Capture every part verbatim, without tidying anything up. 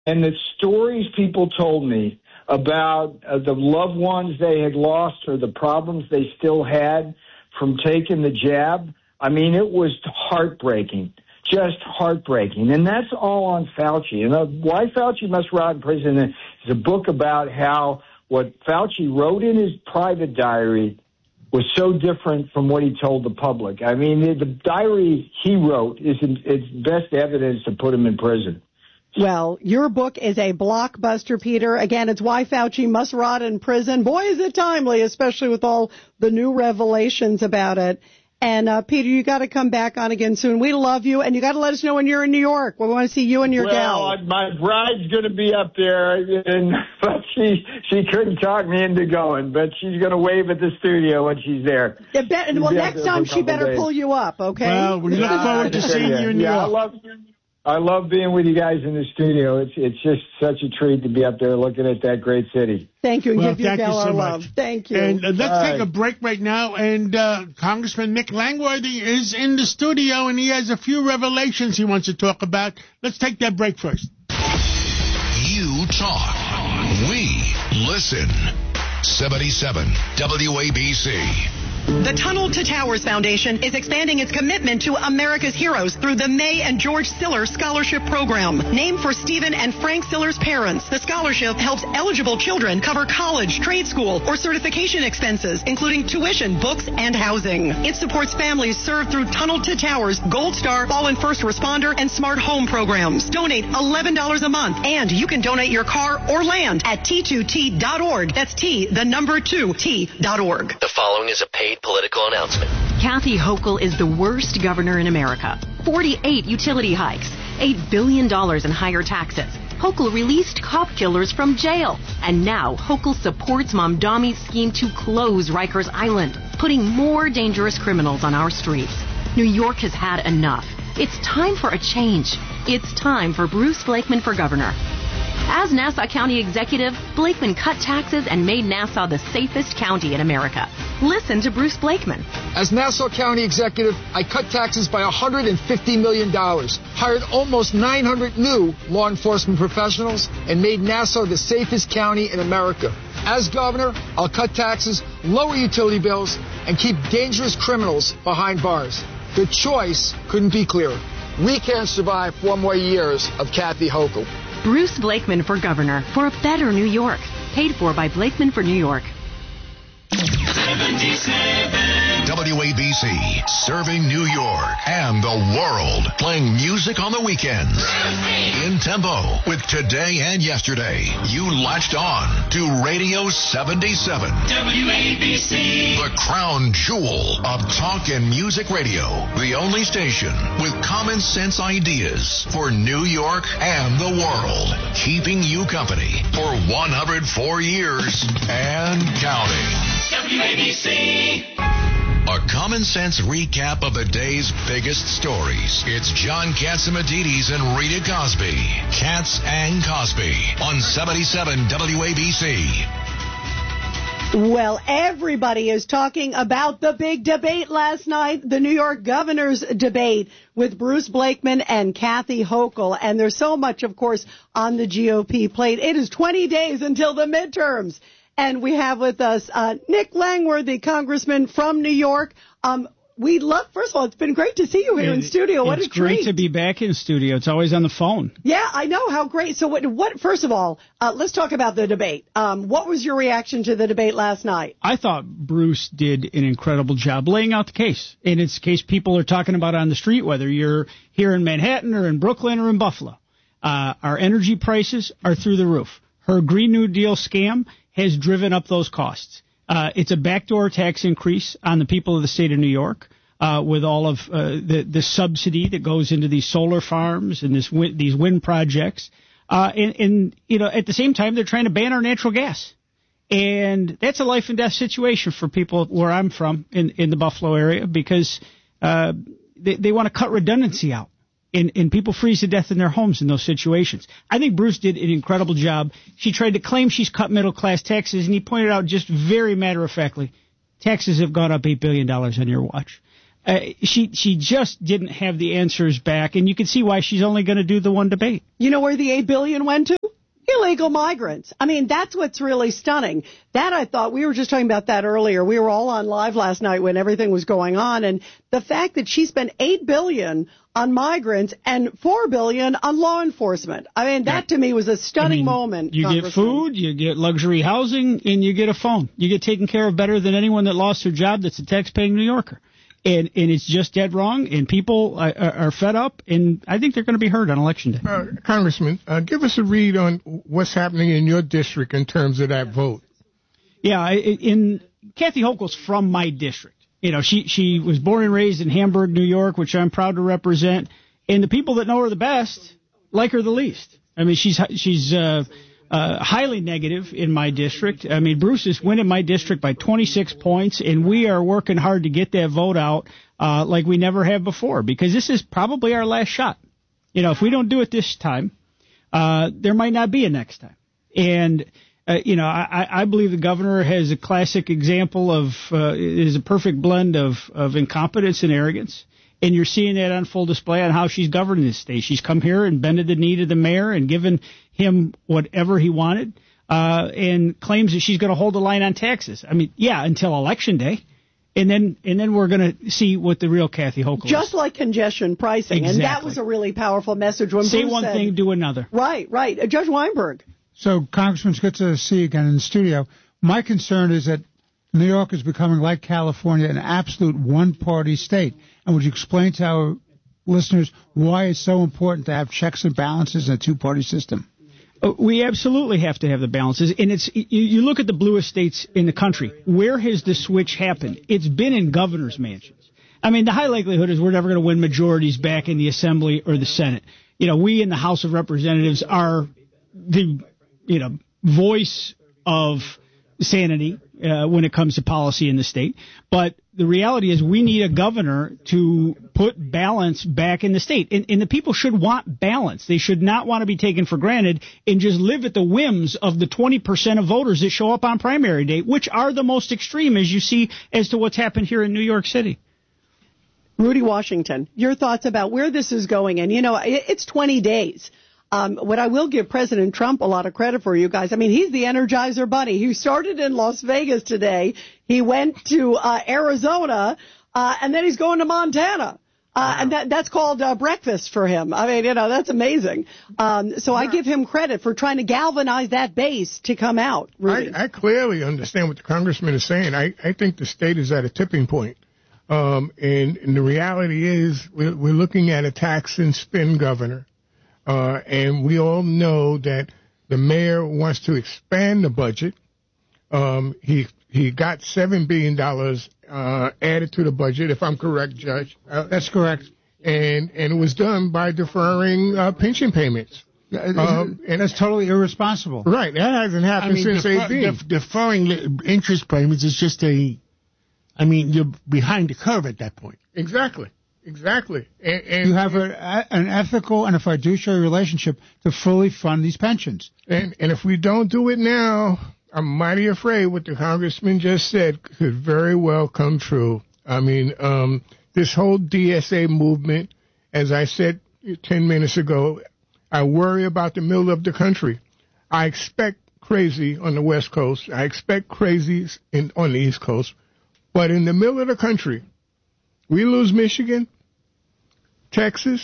And the stories people told me about uh, the loved ones they had lost or the problems they still had from taking the jab, I mean, it was heartbreaking, just heartbreaking. And that's all on Fauci. And uh, Why Fauci Must Rot in Prison is a book about how what Fauci wrote in his private diary was so different from what he told the public. I mean, the, the diary he wrote is its best evidence to put him in prison. Well, your book is a blockbuster, Peter. Again, it's Why Fauci Must Rot in Prison. Boy, is it timely, especially with all the new revelations about it. And, uh, Peter, you got to come back on again soon. We love you, and you got to let us know when you're in New York. We want to see you and your well, gal. Well, my bride's going to be up there, and but she she couldn't talk me into going, but she's going to wave at the studio when she's there. Yeah, be, she's well, next time she better days. pull you up, okay? Well, we look forward to seeing you in New yeah, York. I love I love being with you guys in the studio. It's it's just such a treat to be up there looking at that great city. Thank you, and well, give your gal you so our much. love. Thank you. And uh, let's All take right. a break right now. And uh, Congressman Nick Langworthy is in the studio, and he has a few revelations he wants to talk about. Let's take that break first. You talk. We listen. seventy-seven W A B C. The Tunnel to Towers Foundation is expanding its commitment to America's heroes through the May and George Siller Scholarship Program. Named for Stephen and Frank Siller's parents, the scholarship helps eligible children cover college, trade school, or certification expenses, including tuition, books, and housing. It supports families served through Tunnel to Towers, Gold Star, Fallen First Responder, and Smart Home programs. Donate eleven dollars a month, and you can donate your car or land at T two T dot org. That's T, the number two, T dot org. The following is a paid political announcement. Kathy Hochul is the worst governor in America. forty-eight utility hikes, eight billion dollars in higher taxes. Hochul released cop killers from jail. And now Hochul supports Mamdami's scheme to close Rikers Island, putting more dangerous criminals on our streets. New York has had enough. It's time for a change. It's time for Bruce Blakeman for governor. As Nassau County Executive, Blakeman cut taxes and made Nassau the safest county in America. Listen to Bruce Blakeman. As Nassau County Executive, I cut taxes by one hundred fifty million dollars, hired almost nine hundred new law enforcement professionals, and made Nassau the safest county in America. As governor, I'll cut taxes, lower utility bills, and keep dangerous criminals behind bars. The choice couldn't be clearer. We can't survive four more years of Kathy Hochul. Bruce Blakeman for governor for a better New York. Paid for by Blakeman for New York. seventy-seven W A B C, serving New York and the world, playing music on the weekends. In tempo with today and yesterday. You latched on to Radio seventy-seven. W A B C. The crown jewel of talk and music radio. The only station with common sense ideas for New York and the world. Keeping you company for one hundred four years and counting. W A B C. A common sense recap of the day's biggest stories. It's John Catsimatidis and Rita Cosby. Katz and Cosby on seventy-seven W A B C. Well, everybody is talking about the big debate last night, the New York governor's debate with Bruce Blakeman and Kathy Hochul. And there's so much, of course, on the G O P plate. It is twenty days until the midterms. And we have with us uh, Nick Langworthy, congressman from New York. Um, we love, first of all, it's been great to see you here it, in studio. What a treat. It's great to be back in studio. It's always on the phone. Yeah, I know. How great. So what, what first of all, uh, let's talk about the debate. Um, what was your reaction to the debate last night? I thought Bruce did an incredible job laying out the case. And it's a case people are talking about on the street, whether you're here in Manhattan or in Brooklyn or in Buffalo. Uh, our energy prices are through the roof. Her Green New Deal scam has driven up those costs. Uh, it's a backdoor tax increase on the people of the state of New York uh, with all of uh, the, the subsidy that goes into these solar farms and this wind, these wind projects. Uh, and, and, you know, at the same time, they're trying to ban our natural gas. And that's a life and death situation for people where I'm from in, in the Buffalo area because uh, they, they want to cut redundancy out. And, and people freeze to death in their homes in those situations. I think Bruce did an incredible job. She tried to claim she's cut middle-class taxes, and he pointed out just very matter-of-factly, taxes have gone up eight billion dollars on your watch. Uh, she she just didn't have the answers back, and you can see why she's only going to do the one debate. You know where the eight billion dollars went to? Illegal migrants. I mean, that's what's really stunning. That I thought, we were just talking about that earlier. We were all on live last night when everything was going on, and the fact that she spent eight billion dollars on migrants and four billion dollars on law enforcement. I mean, that to me was a stunning I mean, moment. You get food, you get luxury housing, and you get a phone. You get taken care of better than anyone that lost their job that's a tax-paying New Yorker. And and it's just dead wrong, and people are, are fed up, and I think they're going to be heard on Election Day. Uh, Congressman, uh, give us a read on what's happening in your district in terms of that vote. Yeah, in Kathy Hochul's from my district. You know, she she was born and raised in Hamburg, New York, which I'm proud to represent, and the people that know her the best like her the least. I mean, she's she's uh, uh, highly negative in my district. I mean, Bruce is winning my district by twenty-six points, and we are working hard to get that vote out uh, like we never have before, because this is probably our last shot. You know, if we don't do it this time, uh, there might not be a next time. And, uh, you know, I, I believe the governor has a classic example of, uh, is a perfect blend of, of incompetence and arrogance. And you're seeing that on full display on how she's governing this state. She's come here and bended the knee to the mayor and given him whatever he wanted, uh, and claims that she's going to hold the line on taxes. I mean, yeah, until Election Day. And then and then we're going to see what the real Kathy Hochul is. Just like congestion pricing. Exactly. And that was a really powerful message. When Say Bruce one said, thing, do another. Right, right. Uh, Judge Weinberg. So, Congressman, it's good to see you again in the studio. My concern is that New York is becoming, like California, an absolute one-party state. And would you explain to our listeners why it's so important to have checks and balances in a two-party system? We absolutely have to have the balances. And it's you, you look at the bluest states in the country. Where has the switch happened? It's been in governor's mansions. I mean, the high likelihood is we're never going to win majorities back in the Assembly or the Senate. You know, we in the House of Representatives are the, you know, voice of sanity uh, when it comes to policy in the state. But the reality is we need a governor to put balance back in the state. And, and the people should want balance. They should not want to be taken for granted and just live at the whims of the twenty percent of voters that show up on primary day, which are the most extreme, as you see, as to what's happened here in New York City. Rudy Washington, your thoughts about where this is going. And, you know, it, it's twenty days. Um, what I will give President Trump a lot of credit for, you guys. I mean, he's the Energizer Bunny. He started in Las Vegas today. He went to uh, Arizona, uh, and then he's going to Montana. Uh, wow. And that, that's called uh, breakfast for him. I mean, you know, that's amazing. Um, so I give him credit for trying to galvanize that base to come out. Rudy. I, I clearly understand what the congressman is saying. I, I think the state is at a tipping point. Um, and, and the reality is we're, we're looking at a tax and spend governor. Uh, and we all know that the mayor wants to expand the budget. Um, he he got seven billion dollars uh, added to the budget, if I'm correct, Judge. Uh, That's correct. And and it was done by deferring uh, pension payments. Um, and that's totally irresponsible. Right. That hasn't happened I mean, since defer, eighteen. Def- deferring interest payments is just a, I mean, you're behind the curve at that point. Exactly. Exactly. And, and you have a, an ethical and a fiduciary relationship to fully fund these pensions. And, and if we don't do it now, I'm mighty afraid what the congressman just said could very well come true. I mean, um, this whole D S A movement, as I said ten minutes ago, I worry about the middle of the country. I expect crazy on the West Coast. I expect crazies in, on the East Coast. But in the middle of the country, we lose Michigan, Texas.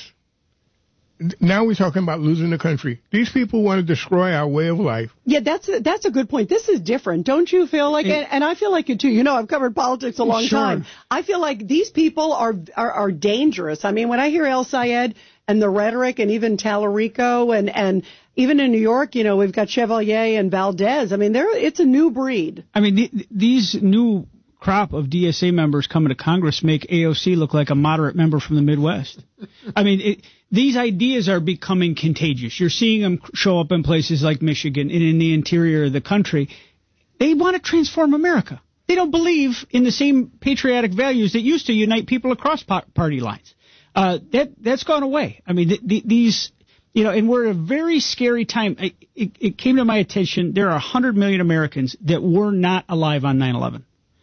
Now we're talking about losing the country. These people want to destroy our way of life. Yeah, that's a, that's a good point. This is different. Don't you feel like it? And I feel like it, too. You know, I've covered politics a long sure. time. I feel like these people are, are, are dangerous. I mean, when I hear El Sayed and the rhetoric and even Tallarico and, and even in New York, you know, we've got Chevalier and Valdez. I mean, they're, it's a new breed. I mean, th- these new crop of D S A members coming to Congress make A O C look like a moderate member from the Midwest. I mean, it, these ideas are becoming contagious. You're seeing them show up in places like Michigan and in the interior of the country. They want to transform America. They don't believe in the same patriotic values that used to unite people across party lines. Uh, that, that's gone away. I mean, th- th- these, you know, and we're at a very scary time. It, it, it came to my attention there are one hundred million Americans that were not alive on nine eleven.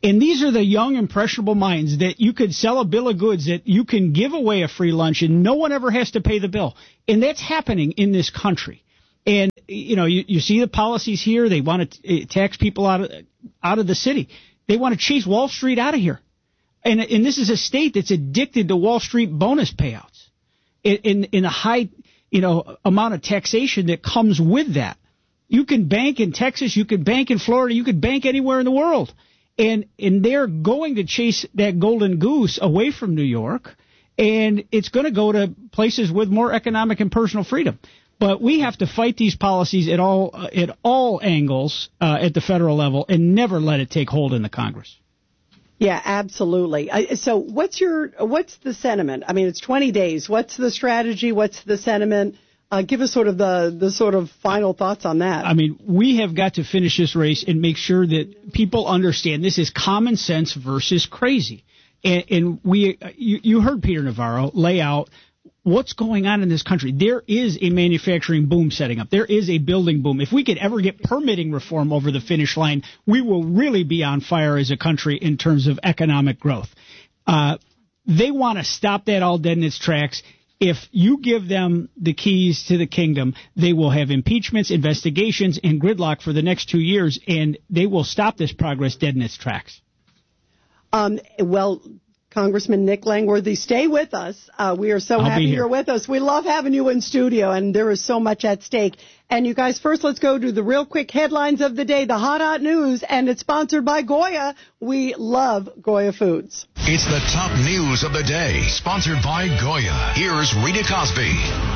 And these are the young, impressionable minds that you could sell a bill of goods, that you can give away a free lunch and no one ever has to pay the bill. And that's happening in this country. And, you know, you, you see the policies here. They want to tax people out of, out of the city. They want to chase Wall Street out of here. And, and this is a state that's addicted to Wall Street bonus payouts in, in, in a high, you know, amount of taxation that comes with that. You can bank in Texas. You can bank in Florida. You could bank anywhere in the world. And and they're going to chase that golden goose away from New York, and it's going to go to places with more economic and personal freedom. But we have to fight these policies at all uh, at all angles uh, at the federal level, and never let it take hold in the Congress. Yeah, absolutely. I, so what's your what's the sentiment? I mean, it's twenty days. What's the strategy? What's the sentiment? Uh, give us sort of the, the sort of final thoughts on that. I mean, we have got to finish this race and make sure that people understand this is common sense versus crazy. And, and we, you, you heard Peter Navarro lay out what's going on in this country. There is a manufacturing boom setting up. There is a building boom. If we could ever get permitting reform over the finish line, we will really be on fire as a country in terms of economic growth. Uh, they want to stop that all dead in its tracks. If you give them the keys to the kingdom, they will have impeachments, investigations, and gridlock for the next two years, and they will stop this progress dead in its tracks. Um, well, Congressman Nick Langworthy, stay with us. Uh, we are so I'll happy be here. you're with us. We love having you in studio, and there is so much at stake. And you guys, first let's go to the real quick headlines of the day, the hot, hot news, and it's sponsored by Goya. We love Goya Foods. It's the top news of the day, sponsored by Goya. Here's Rita Cosby.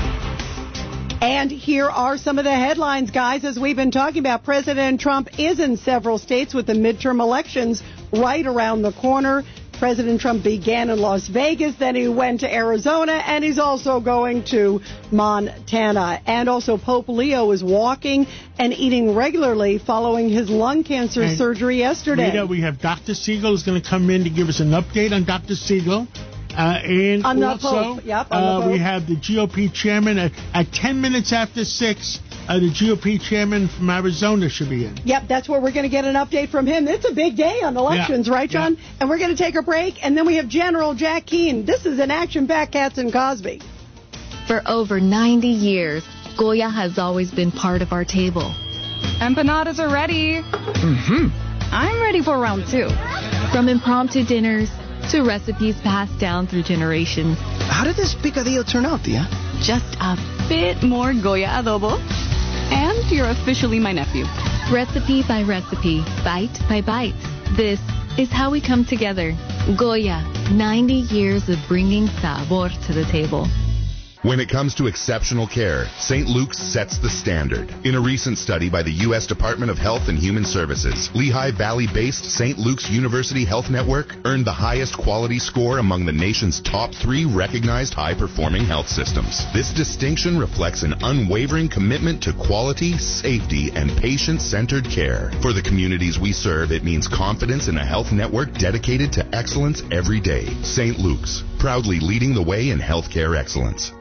And here are some of the headlines, guys. As we've been talking about, President Trump is in several states with the midterm elections right around the corner. President Trump began in Las Vegas, then he went to Arizona, and he's also going to Montana. And also Pope Leo is walking and eating regularly following his lung cancer and surgery yesterday. Rita, we have Doctor Siegel who's going to come in to give us an update on Doctor Siegel. Uh, and on the also, Pope. Yep, on uh, the Pope. we have the G O P chairman at, at ten minutes after six. Uh, the G O P chairman from Arizona should be in. Yep, that's where we're going to get an update from him. It's a big day on elections, yeah, right, John? Yeah. And we're going to take a break, and then we have General Jack Keane. This is an action-packed Cats and Cosby. For over ninety years, Goya has always been part of our table. Empanadas are ready. Mm-hmm. I'm ready for round two. From impromptu dinners to recipes passed down through generations. How did this picadillo turn out, Tia? Just a bit more Goya adobo. And you're officially my nephew. Recipe by recipe, bite by bite. This is how we come together. Goya, ninety years of bringing sabor to the table. When it comes to exceptional care, Saint Luke's sets the standard. In a recent study by the U S Department of Health and Human Services, Lehigh Valley-based Saint Luke's University Health Network earned the highest quality score among the nation's top three recognized high-performing health systems. This distinction reflects an unwavering commitment to quality, safety, and patient-centered care. For the communities we serve, it means confidence in a health network dedicated to excellence every day. Saint Luke's, proudly leading the way in healthcare excellence.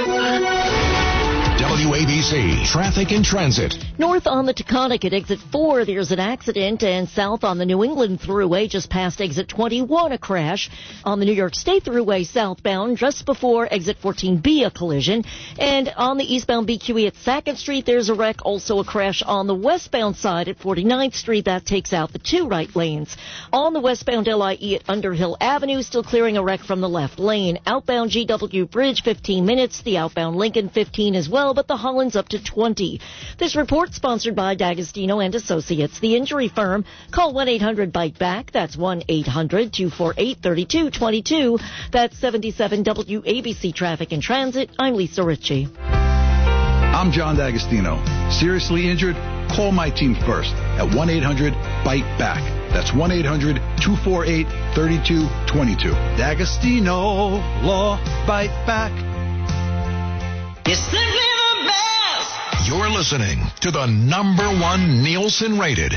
W A B C Traffic and Transit. North on the Taconic at exit four, there's an accident, and south on the New England Thruway, just past exit twenty-one, a crash. On the New York State Thruway southbound, just before exit fourteen B, a collision. And on the eastbound B Q E at second Street, there's a wreck, also a crash on the westbound side at forty-ninth Street. That takes out the two right lanes. On the westbound L I E at Underhill Avenue, still clearing a wreck from the left lane. Outbound G W Bridge, fifteen minutes. The outbound Lincoln, fifteen as well, but the Holland's up to twenty. This report sponsored by D'Agostino and Associates, the injury firm. Call one eight hundred bite back. That's one eight hundred two four eight three two two two. That's seventy-seven W A B C Traffic and Transit. I'm Lisa Ritchie. I'm John D'Agostino. Seriously injured? Call my team first at one eight hundred bite back. That's one eight hundred two four eight three two two two. D'Agostino Law Bite Back. It's simply the best. You're listening to the number one Nielsen rated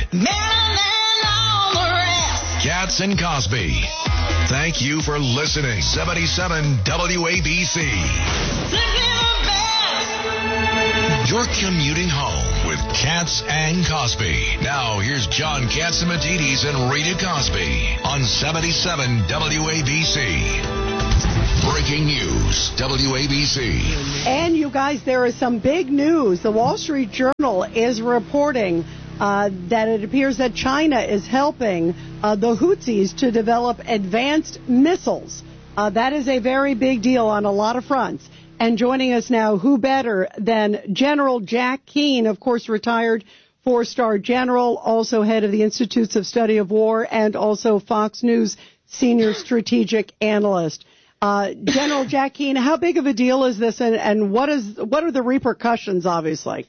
Cats and Cosby. Thank you for listening. seventy-seven W A B C. You're commuting home with Katz and Cosby. Now, here's John Catsimatidis and Rita Cosby on seventy-seven W A B C. Breaking news, W A B C. And you guys, there is some big news. The Wall Street Journal is reporting uh, that it appears that China is helping uh, the Houthis to develop advanced missiles. Uh, that is a very big deal on a lot of fronts. And joining us now, who better than General Jack Keane, of course, retired four-star general, also head of the Institutes of Study of War, and also Fox News senior strategic analyst. Uh, General Jack Keane, how big of a deal is this, and, and what is what are the repercussions, obviously?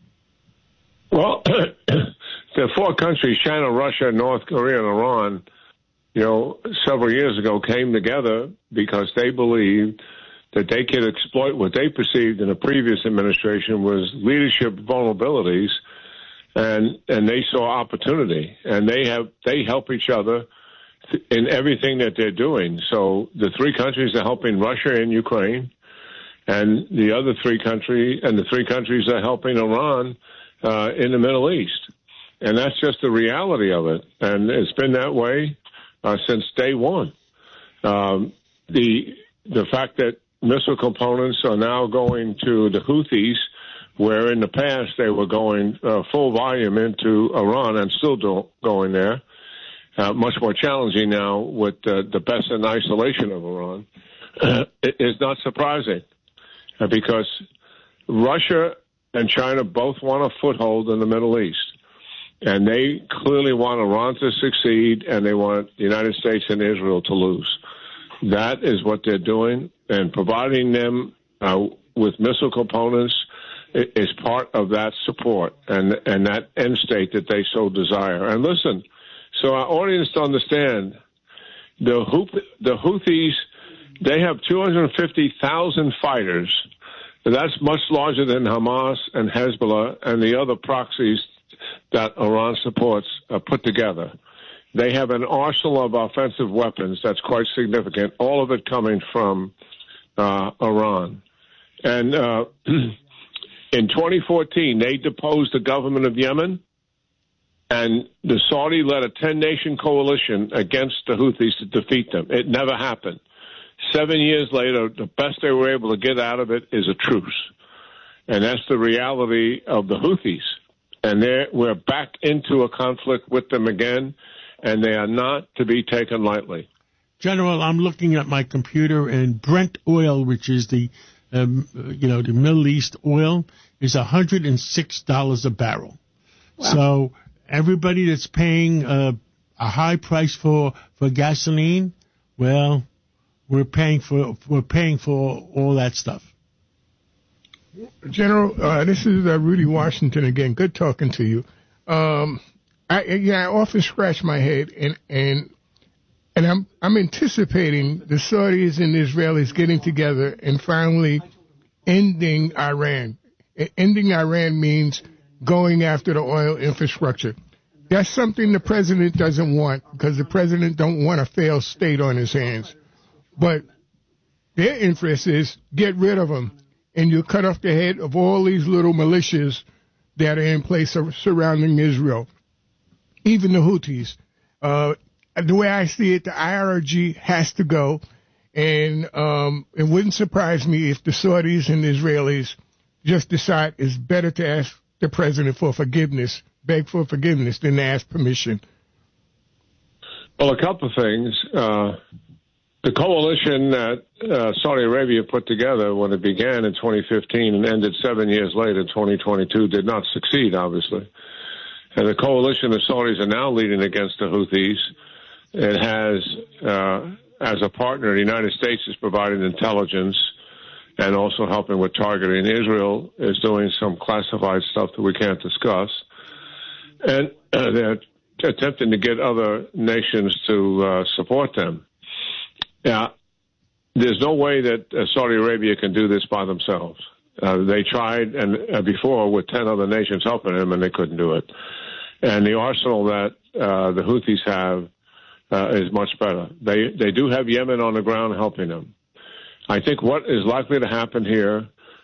Well, the four countries, China, Russia, North Korea, and Iran, you know, several years ago came together because they believed that they could exploit what they perceived in the previous administration was leadership vulnerabilities, and and they saw opportunity, and they have they help each other in everything that they're doing. So the three countries are helping Russia and Ukraine, and the other three countries and the three countries are helping Iran uh, in the Middle East, and that's just the reality of it, and it's been that way uh, since day one. Um, the the fact that missile components are now going to the Houthis, where in the past they were going uh, full volume into Iran and still do- going there. Uh, much more challenging now with uh, the best in isolation of Iran. Uh, it is not surprising uh, because Russia and China both want a foothold in the Middle East. And they clearly want Iran to succeed, and they want the United States and Israel to lose. That is what they're doing, and providing them uh, with missile components is part of that support and and that end state that they so desire. And listen, so our audience to understand, the Houth- the Houthis, they have two hundred fifty thousand fighters. That's much larger than Hamas and Hezbollah and the other proxies that Iran supports uh, put together. They have an arsenal of offensive weapons that's quite significant, all of it coming from uh, Iran. And uh, in twenty fourteen, they deposed the government of Yemen, and the Saudi led a ten-nation coalition against the Houthis to defeat them. It never happened. Seven years later, the best they were able to get out of it is a truce. And that's the reality of the Houthis. And we're back into a conflict with them again, and they are not to be taken lightly. General, I'm looking at my computer, and Brent oil, which is the, um, you know, the Middle East oil, is one hundred six dollars a barrel. Wow. So everybody that's paying uh, a high price for, for gasoline, well, we're paying for we're paying for all that stuff. General, uh, this is uh, Rudy Washington again. Good talking to you. Um, I, yeah, I often scratch my head, and and and I'm I'm anticipating the Saudis and the Israelis getting together and finally ending Iran. Ending Iran means going after the oil infrastructure. That's something the president doesn't want, because the president don't want a failed state on his hands. But their interest is get rid of them, and you cut off the head of all these little militias that are in place surrounding Israel. Even the Houthis. Uh, the way I see it, the I R G has to go, and um, it wouldn't surprise me if the Saudis and the Israelis just decide it's better to ask the president for forgiveness, beg for forgiveness, than to ask permission. Well, a couple of things. Uh, the coalition that uh, Saudi Arabia put together when it began in twenty fifteen and ended seven years later in twenty twenty-two did not succeed, obviously. And the coalition the Saudis are now leading against the Houthis, it has, uh, as a partner, the United States is providing intelligence and also helping with targeting. Israel is doing some classified stuff that we can't discuss. And uh, they're attempting to get other nations to uh, support them. Now, there's no way that uh, Saudi Arabia can do this by themselves. Uh, they tried and uh, before with ten other nations helping them, and they couldn't do it. And the arsenal that uh, the Houthis have uh, is much better. They they do have Yemen on the ground helping them. I think what is likely to happen here,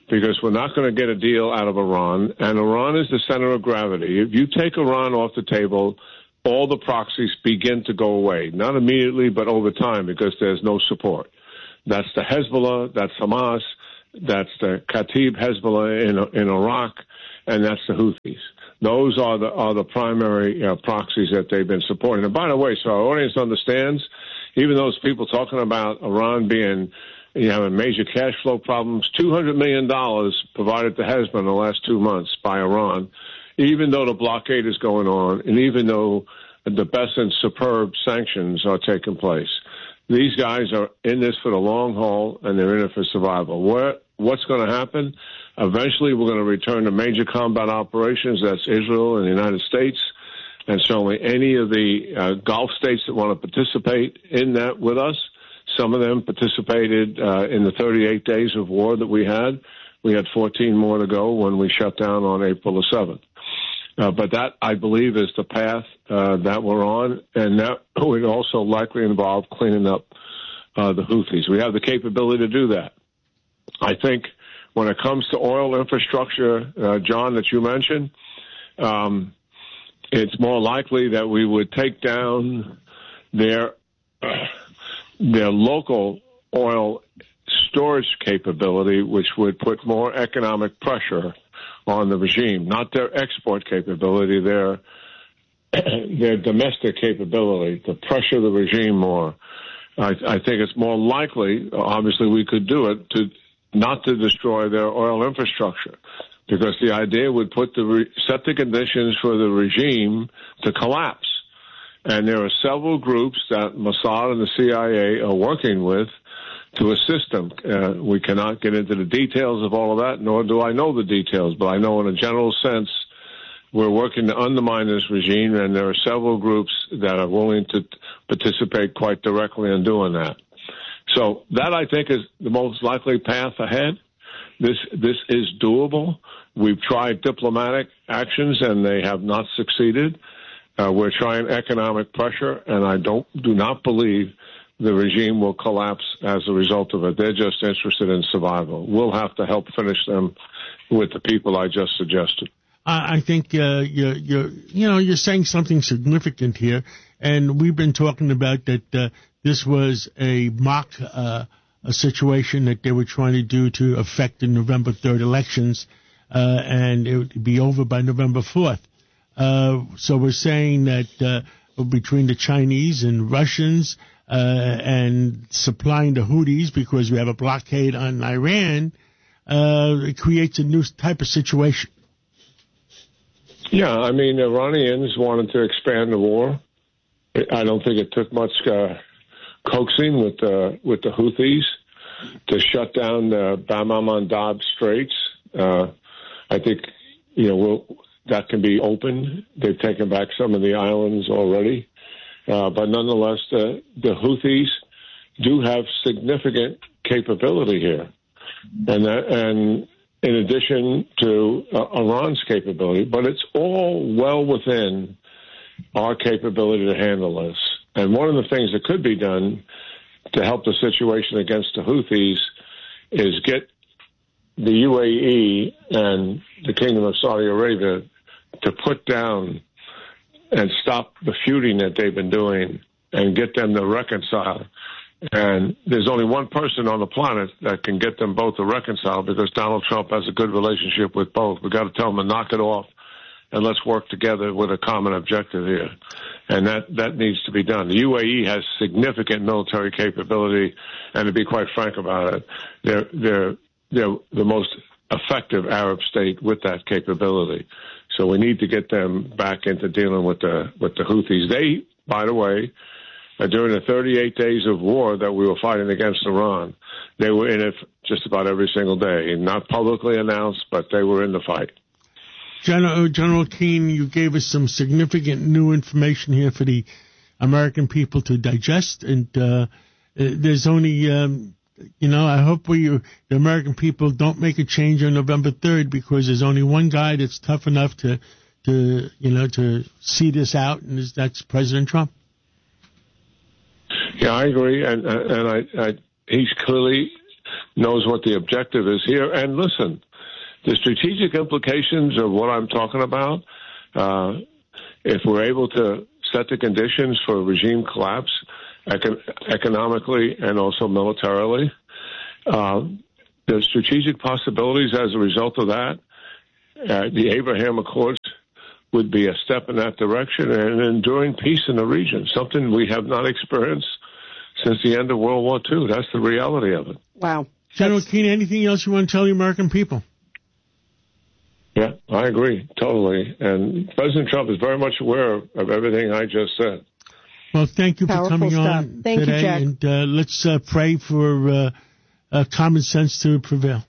because we're not going to get a deal out of Iran, and Iran is the center of gravity. If you take Iran off the table, all the proxies begin to go away, not immediately, but over time, because there's no support. That's the Hezbollah, that's Hamas, that's the Kataib Hezbollah in in Iraq, and that's the Houthis. Those are the are the primary uh, proxies that they've been supporting. And by the way, so our audience understands, even those people talking about Iran being, you know, having major cash flow problems, two hundred million dollars provided to Hezbollah in the last two months by Iran, even though the blockade is going on, and even though the best and superb sanctions are taking place. These guys are in this for the long haul, and they're in it for survival. What, what's going to happen? Eventually, we're going to return to major combat operations. That's Israel and the United States, and certainly any of the uh, Gulf states that want to participate in that with us. Some of them participated uh, in the thirty-eight days of war that we had. We had fourteen more to go when we shut down on April the seventh. Uh, but that, I believe, is the path uh, that we're on, and that would also likely involve cleaning up uh, the Houthis. We have the capability to do that. I think when it comes to oil infrastructure, uh, John, that you mentioned, um, it's more likely that we would take down their uh, their local oil storage capability, which would put more economic pressure on the regime, not their export capability, their their domestic capability to pressure the regime more. I, I think it's more likely, obviously we could do it, to not to destroy their oil infrastructure, because the idea would put the re, set the conditions for the regime to collapse. And there are several groups that Mossad and the C I A are working with to assist them. Uh, we cannot get into the details of all of that, nor do I know the details, but I know in a general sense we're working to undermine this regime, and there are several groups that are willing to participate quite directly in doing that. So that, I think, is the most likely path ahead. This this is doable. We've tried diplomatic actions, and they have not succeeded. Uh, we're trying economic pressure, and I don't do not believe the regime will collapse as a result of it. They're just interested in survival. We'll have to help finish them with the people I just suggested. I think uh, you're, you're, you know, you're saying something significant here, and we've been talking about that uh, this was a mock uh, a situation that they were trying to do to affect the November third elections, uh, and it would be over by November fourth. Uh, so we're saying that uh, between the Chinese and Russians uh, and supplying the Houthis, because we have a blockade on Iran, uh, it creates a new type of situation. Yeah, I mean, the Iranians wanted to expand the war. I don't think it took much uh, coaxing with uh, with the Houthis to shut down the Bab el-Mandab Straits. Uh, I think, you know, we'll, that can be opened. They've taken back some of the islands already. Uh, but nonetheless, the, the Houthis do have significant capability here. And that, and in addition to uh, Iran's capability, but it's all well within our capability to handle this. And one of the things that could be done to help the situation against the Houthis is get the U A E and the Kingdom of Saudi Arabia to put down and stop the feuding that they've been doing and get them to reconcile. And there's only one person on the planet that can get them both to reconcile, because Donald Trump has a good relationship with both. We've got to tell them to knock it off, and let's work together with a common objective here. And that, that needs to be done. The U A E has significant military capability, and to be quite frank about it, they're, they're, they're the most effective Arab state with that capability. So we need to get them back into dealing with the, with the Houthis. They, by the way, Uh, during the thirty-eight days of war that we were fighting against Iran, they were in it just about every single day. Not publicly announced, but they were in the fight. General, General Keane, you gave us some significant new information here for the American people to digest. And uh, there's only, um, you know, I hope we, the American people don't make a change on November third, because there's only one guy that's tough enough to, to you know, to see this out, and that's President Trump. Yeah, I agree, and and I, I he's clearly knows what the objective is here. And listen, the strategic implications of what I'm talking about, uh, if we're able to set the conditions for regime collapse econ- economically and also militarily, uh, the strategic possibilities as a result of that, uh, the Abraham Accords would be a step in that direction, and an enduring peace in the region, something we have not experienced since the end of World War Two. That's the reality of it. Wow. General Keane, anything else you want to tell the American people? Yeah, I agree, totally. And President Trump is very much aware of everything I just said. Well, thank you Powerful for coming stuff. on Thank today, you, Jack. and uh, let's uh, pray for uh, uh, common sense to prevail.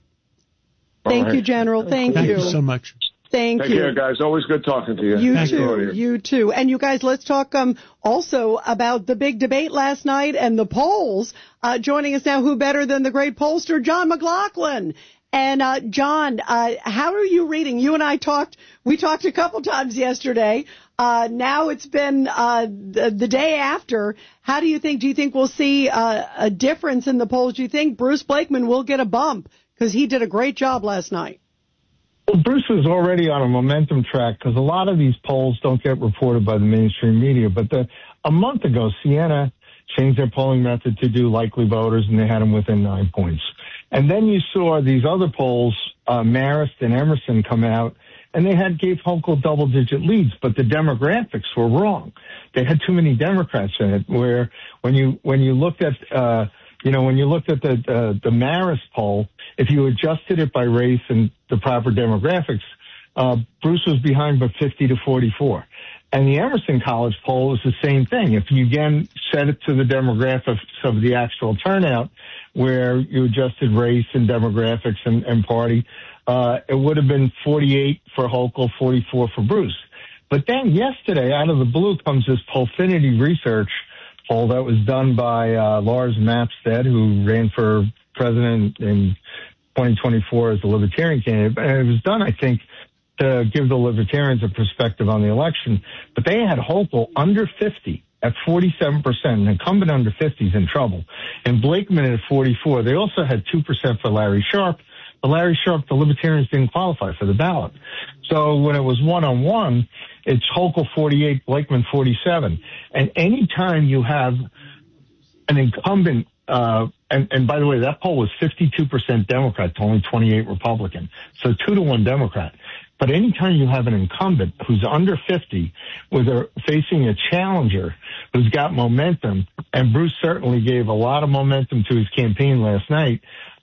Thank right. you, General. Thank, Thank you. you so much. Thank Take you. care, guys. Always good talking to you. You Thank too. You too. And you guys, let's talk um, also about the big debate last night and the polls. Uh, joining us now, who better than the great pollster, John McLaughlin. And uh, John, uh, how are you reading? You and I talked. We talked a couple times yesterday. Uh, now it's been uh, the, the day after. How do you think? Do you think we'll see uh, a difference in the polls? Do you think Bruce Blakeman will get a bump because he did a great job last night? Well, Bruce is already on a momentum track because a lot of these polls don't get reported by the mainstream media. But the, a month ago, Siena changed their polling method to do likely voters, and they had them within nine points. And then you saw these other polls, uh, Marist and Emerson, come out, and they had gave Hochul double-digit leads, but the demographics were wrong. They had too many Democrats in it. Where when you when you looked at uh, you know when you looked at the uh, the Marist poll, if you adjusted it by race and the proper demographics, uh, Bruce was behind by fifty to forty-four. And the Emerson College poll was the same thing. If you again set it to the demographics of the actual turnout, where you adjusted race and demographics and, and party, uh, it would have been forty-eight for Hochul, forty-four for Bruce. But then yesterday, out of the blue, comes this Polfinity Research poll that was done by uh, Lars Mapstead, who ran for president in twenty twenty-four as a Libertarian candidate. And it was done, I think, to give the Libertarians a perspective on the election. But they had Hochul under fifty at forty-seven percent. An incumbent under fifty is in trouble. And Blakeman at forty-four. They also had two percent for Larry Sharpe. But Larry Sharpe, the Libertarians didn't qualify for the ballot. So when it was one-on-one, it's Hochul forty-eight, Blakeman forty-seven. And any time you have an incumbent, uh, and, and by the way, that poll was fifty-two percent Democrat to only twenty-eight Republican. So two to one Democrat. But anytime you have an incumbent who's under fifty with a, facing a challenger who's got momentum, and Bruce certainly gave a lot of momentum to his campaign last night,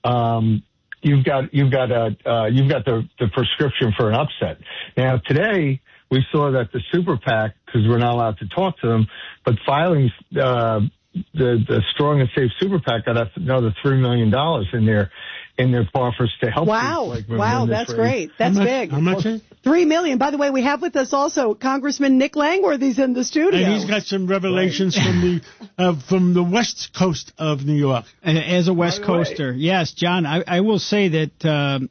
um, you've got you've got a uh, you've got the, the prescription for an upset. Now today we saw that the super PAC, because we're not allowed to talk to them, but filings uh, the the Strong and Safe super PAC got another three million dollars in their in their coffers to help. Wow, like, wow, that's race. great. That's how much, big. How much? Three million. By the way, we have with us also Congressman Nick Langworthy's in the studio. And he's got some revelations right. from the uh, from the west coast of New York. As a West Coaster, yes, John, I, I will say that uh,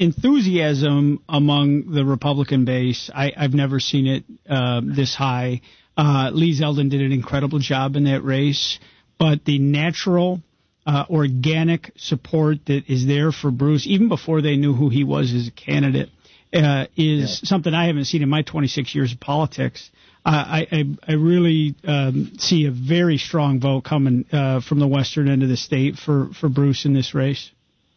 enthusiasm among the Republican base, I, I've never seen it uh, this high. Uh, Lee Zeldin did an incredible job in that race, but the natural, uh, organic support that is there for Bruce, even before they knew who he was as a candidate, uh, is yeah. something I haven't seen in my twenty-six years of politics. Uh, I, I, I really um, see a very strong vote coming uh, from the western end of the state for, for Bruce in this race.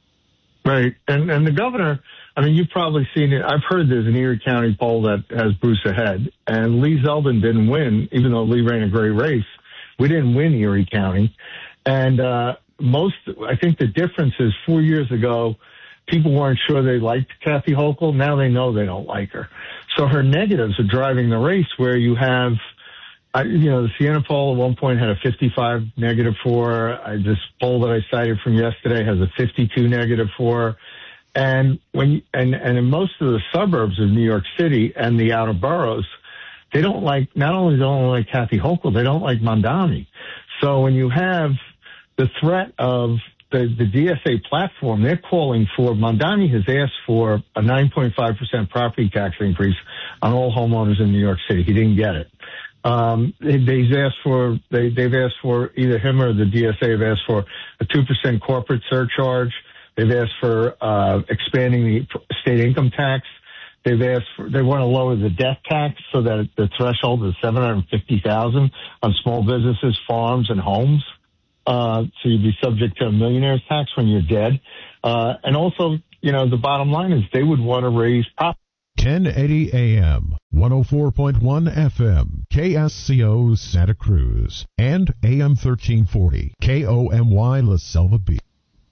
Right, and and the governor, I mean, you've probably seen it. I've heard there's an Erie County poll that has Bruce ahead, and Lee Zeldin didn't win, even though Lee ran a great race. We didn't win Erie County, and uh, most, I think the difference is four years ago, people weren't sure they liked Kathy Hochul. Now they know they don't like her. So her negatives are driving the race, where you have, I, you know, the Siena poll at one point had a fifty-five negative for her. I, this poll that I cited from yesterday has a fifty-two negative for her. And when you, and and in most of the suburbs of New York City and the outer boroughs, they don't like, not only don't like Kathy Hochul, they don't like Mamdani. So when you have the threat of the, the D S A platform, they're calling for, Mamdani has asked for a nine point five percent property tax increase on all homeowners in New York City. He didn't get it. Um, they, they've asked for, they, they've asked for, either him or the D S A have asked for a two percent corporate surcharge. They've asked for uh, expanding the state income tax. They've asked for, they want to lower the death tax so that the threshold is seven hundred fifty thousand dollars on small businesses, farms, and homes. Uh, so you'd be subject to a millionaire's tax when you're dead. Uh, and also, you know, the bottom line is they would want to raise profits. ten eighty A M, one oh four point one F M, K S C O Santa Cruz, and A M thirteen forty, K O M Y La Selva Beach.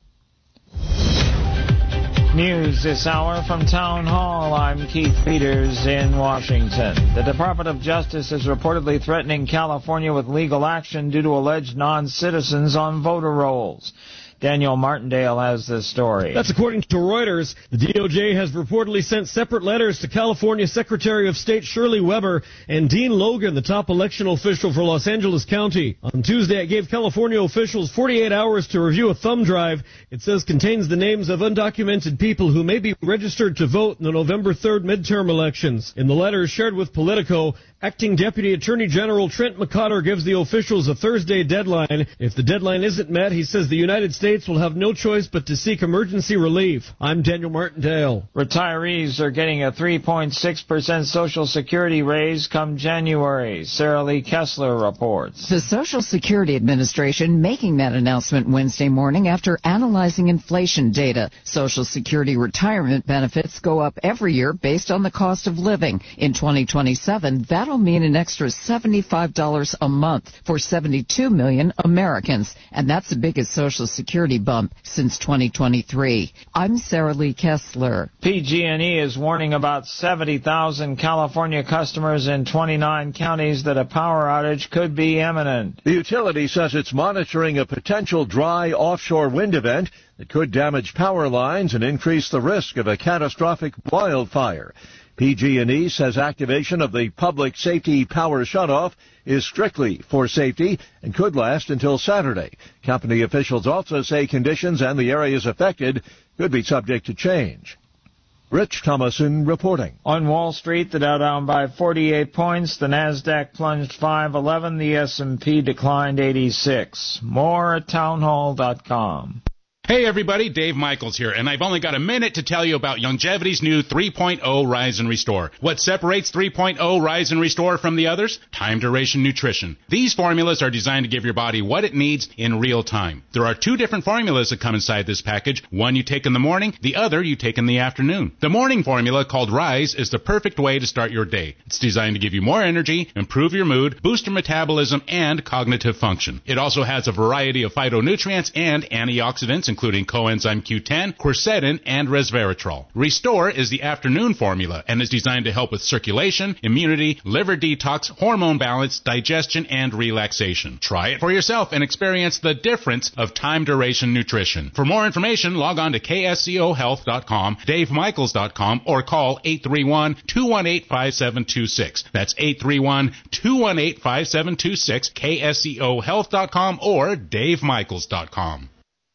News this hour from Town Hall. I'm Keith Peters in Washington. The Department of Justice is reportedly threatening California with legal action due to alleged non-citizens on voter rolls. Daniel Martindale has this story. That's according to Reuters. The D O J has reportedly sent separate letters to California Secretary of State Shirley Weber and Dean Logan, the top election official for Los Angeles County. On Tuesday, it gave California officials forty-eight hours to review a thumb drive. It says contains the names of undocumented people who may be registered to vote in the November third midterm elections. In the letter shared with Politico, Acting Deputy Attorney General Trent McCotter gives the officials a Thursday deadline. If the deadline isn't met, he says the United States will have no choice but to seek emergency relief. I'm Daniel Martindale. Retirees are getting a three point six percent Social Security raise come January. Sarah Lee Kessler reports. The Social Security Administration making that announcement Wednesday morning after analyzing inflation data. Social Security retirement benefits go up every year based on the cost of living. In twenty twenty-seven, that That'll mean an extra seventy-five dollars a month for seventy-two million Americans, and that's the biggest Social Security bump since twenty twenty-three. I'm Sarah Lee Kessler. P G and E is warning about seventy thousand California customers in twenty-nine counties that a power outage could be imminent. The utility says it's monitoring a potential dry offshore wind event that could damage power lines and increase the risk of a catastrophic wildfire. P G and E says activation of the public safety power shutoff is strictly for safety and could last until Saturday. Company officials also say conditions and the areas affected could be subject to change. Rich Thomason reporting. On Wall Street, the Dow down by forty-eight points, the Nasdaq plunged five eleven, the S and P declined eighty-six. More at townhall dot com. Hey everybody, Dave Michaels here, and I've only got a minute to tell you about Longevity's new three point oh Rise and Restore. What separates three point oh Rise and Restore from the others? Time duration nutrition. These formulas are designed to give your body what it needs in real time. There are two different formulas that come inside this package. One you take in the morning, the other you take in the afternoon. The morning formula, called Rise, is the perfect way to start your day. It's designed to give you more energy, improve your mood, boost your metabolism, and cognitive function. It also has a variety of phytonutrients and antioxidants, including coenzyme Q ten, quercetin, and resveratrol. Restore is the afternoon formula and is designed to help with circulation, immunity, liver detox, hormone balance, digestion, and relaxation. Try it for yourself and experience the difference of time duration nutrition. For more information, log on to K S C O health dot com, Dave Michaels dot com, or call eight three one, two one eight, five seven two six. That's eight three one, two one eight, five seven two six, K S C O health dot com or Dave Michaels dot com.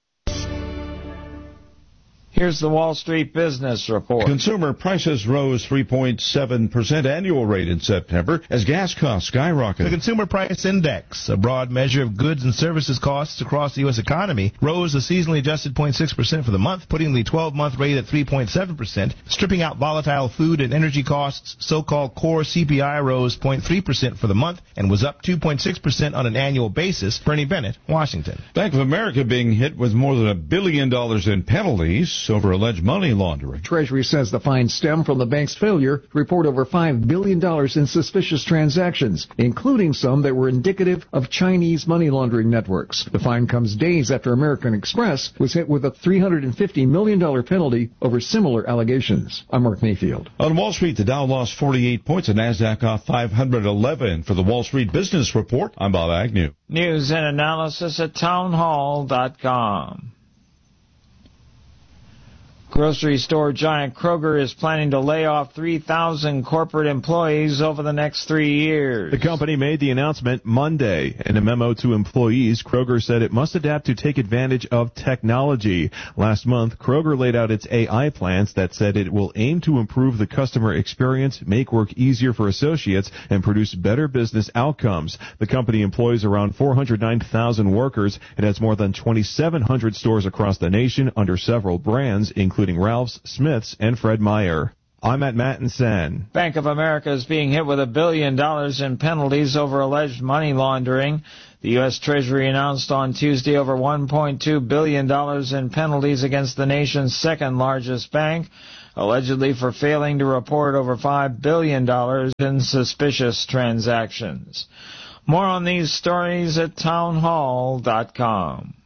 Here's the Wall Street Business Report. Consumer prices rose three point seven percent annual rate in September as gas costs skyrocketed. The Consumer Price Index, a broad measure of goods and services costs across the U S economy, rose a seasonally adjusted zero point six percent for the month, putting the twelve-month rate at three point seven percent. Stripping out volatile food and energy costs, so-called core C P I rose zero point three percent for the month and was up two point six percent on an annual basis. Bernie Bennett, Washington. Bank of America being hit with more than a billion dollars in penalties over alleged money laundering. Treasury says the fines stem from the bank's failure to report over five billion dollars in suspicious transactions, including some that were indicative of Chinese money laundering networks. The fine comes days after American Express was hit with a three hundred fifty million dollars penalty over similar allegations. I'm Mark Mayfield. On Wall Street, the Dow lost forty-eight points and NASDAQ off five hundred eleven. For the Wall Street Business Report, I'm Bob Agnew. News and analysis at townhall dot com. Grocery store giant Kroger is planning to lay off three thousand corporate employees over the next three years. The company made the announcement Monday. In a memo to employees, Kroger said it must adapt to take advantage of technology. Last month, Kroger laid out its A I plans that said it will aim to improve the customer experience, make work easier for associates, and produce better business outcomes. The company employs around four hundred nine thousand workers. It has more than twenty-seven hundred stores across the nation under several brands, including including Ralph's, Smith's, and Fred Meyer. I'm at Matt and Sen. Bank of America is being hit with a billion dollars in penalties over alleged money laundering. The U S Treasury announced on Tuesday over one point two billion dollars in penalties against the nation's second largest bank, allegedly for failing to report over five billion dollars in suspicious transactions. More on these stories at townhall dot com.